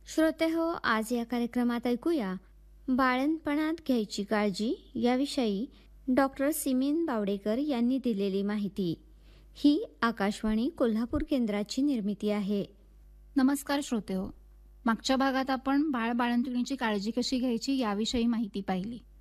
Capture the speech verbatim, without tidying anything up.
श्रोते हो, आज या कार्यक्रमात ऐकूया बाळंतपणात घ्यायची काळजी याविषयी डॉक्टर सिमीन बावडेकर यांनी दिलेली माहिती. ही आकाशवाणी कोल्हापूर केंद्राची निर्मिती आहे. नमस्कार श्रोतेहो. मागच्या भागात आपण बाळ बाळंतिणीची काळजी कशी घ्यायची याविषयी माहिती पाहिली.